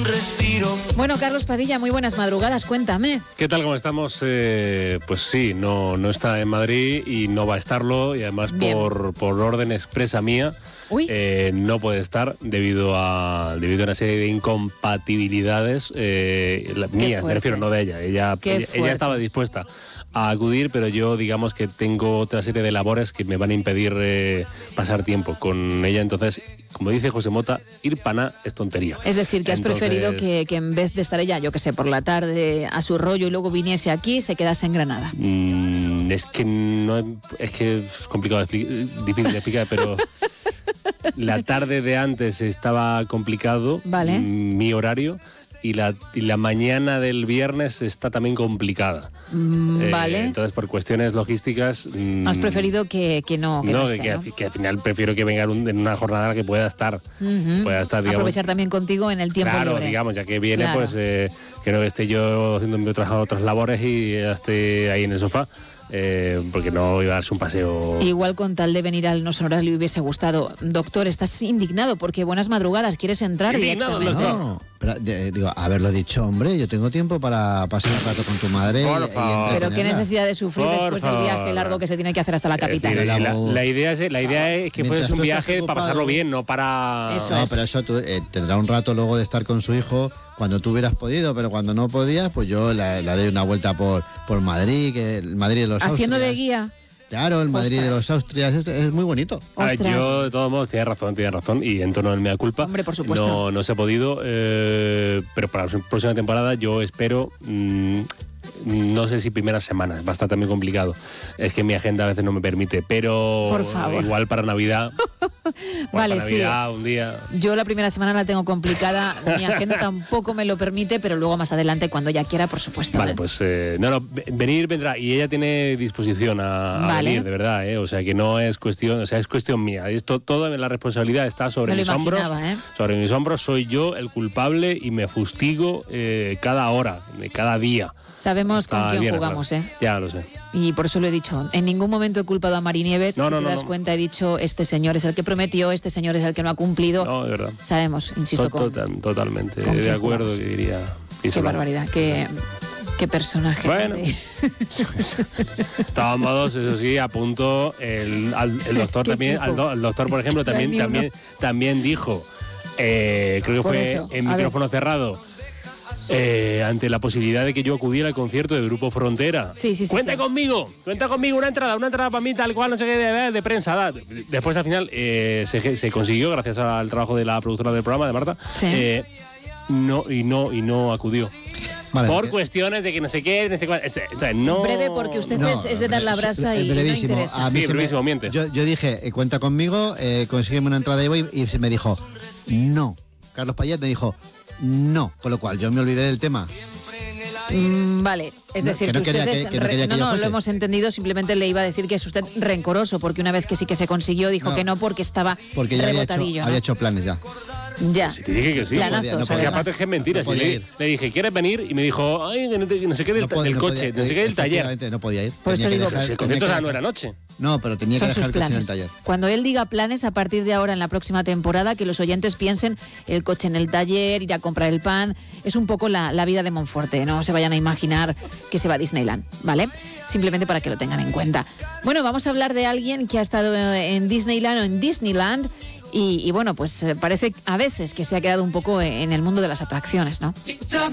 un respiro. Bueno, Carlos Padilla, muy buenas madrugadas, cuéntame. ¿Qué tal, cómo estamos? Pues sí, no está en Madrid y no va a estarlo, y además por orden expresa mía. No puede estar debido a una serie de incompatibilidades mías, me refiero, no de ella. Ella estaba dispuesta a acudir, pero yo digamos que tengo otra serie de labores que me van a impedir pasar tiempo con ella. Entonces, como dice José Mota, ir pana es tontería. Es decir, que has preferido que en vez de estar ella, yo que sé, por la tarde a su rollo y luego viniese aquí, se quedase en Granada. Es que es complicado, difícil de explicar, pero la tarde de antes estaba complicado, vale, mi horario. Y la mañana del viernes está también complicada. Vale. Entonces, por cuestiones logísticas... Has preferido que no esté, que al final prefiero que venga en una jornada en la que pueda estar. Pueda estar, digamos, aprovechar también contigo en el tiempo libre. Claro, digamos, ya que viene, claro, pues que no esté yo haciendo otras labores y esté ahí en el sofá. Porque no iba a darse un paseo. Igual con tal de venir al No Sonoras le hubiese gustado. Doctor, estás indignado porque buenas madrugadas, ¿quieres entrar directamente? No, pero, digo, haberlo dicho, hombre, yo tengo tiempo para pasar un rato con tu madre. Pero qué necesidad de sufrir después del viaje largo que se tiene que hacer hasta la capital. La idea es que fuese un viaje para pasarlo bien, no para... Pero eso tendrá un rato luego de estar con su hijo cuando tú hubieras podido, pero cuando no podías, pues yo la doy una vuelta por Madrid, que el Madrid de los Austrias. Haciendo de guía. Claro, el Madrid de los Austrias es muy bonito. Yo, de todos modos, tienes razón, y en tono del mea culpa. Hombre, por supuesto. No se ha podido, pero para la próxima temporada yo espero... no sé si primeras semanas, va a estar también complicado. Es que mi agenda a veces no me permite, pero por favor, igual para Navidad. Vale, para Navidad, sí. Un día. Yo la primera semana la tengo complicada, mi agenda tampoco me lo permite, pero luego más adelante, cuando ella quiera, por supuesto. Vale, pues venir vendrá, y ella tiene disposición a venir, de verdad, o sea que no es cuestión, es cuestión mía. Esto, toda la responsabilidad está sobre mis hombros. Sobre mis hombros, soy yo el culpable y me fustigo cada hora, cada día. Sabemos con quién jugamos, Ya lo sé. Y por eso lo he dicho. En ningún momento he culpado a Mari Nieves. Si te das cuenta, he dicho, este señor es el que prometió, este señor es el que no ha cumplido. No, de verdad. Sabemos, insisto, totalmente. De acuerdo, que diría. Qué barbaridad, qué personaje. Bueno. Estábamos, eso sí, a punto. El doctor también, el doctor, por ejemplo, también dijo, creo que fue en micrófono cerrado, ante la posibilidad de que yo acudiera al concierto de Grupo Frontera. Sí. Cuenta conmigo, una entrada para mí, tal cual, no sé qué, de prensa. Después, al final, se consiguió, gracias al trabajo de la productora del programa, de Marta. Sí. No acudió. Vale, por cuestiones de que no sé qué, no sé cuál. No. Breve, porque usted es de dar la brasa y no interesa. A mí brevísimo, miente. Yo dije, cuenta conmigo, consígueme una entrada y voy, y se me dijo, no. Carlos Payet me dijo, no, con lo cual yo me olvidé del tema. Vale, es decir, que ustedes... No, lo hemos entendido, simplemente le iba a decir que es usted rencoroso, porque una vez que sí que se consiguió, dijo que no, porque estaba rebotadillo. Había hecho planes ya. Ya. Si te dije que sí. Planazos, porque aparte es que es mentira. Le dije, ¿quieres venir? Y me dijo, ay, no sé qué del coche, no sé qué del taller. No podía ir. Por eso digo, el concierto no era noche. No, pero tenía que dejar el coche en el taller. Cuando él diga planes, a partir de ahora, en la próxima temporada, que los oyentes piensen el coche en el taller, ir a comprar el pan. Es un poco la vida de Monforte. No se vayan a imaginar que se va a Disneyland, ¿vale? Simplemente para que lo tengan en cuenta. Bueno, vamos a hablar de alguien que ha estado en Disneyland o en Disneyland. Y bueno, pues parece a veces que se ha quedado un poco en el mundo de las atracciones, ¿no?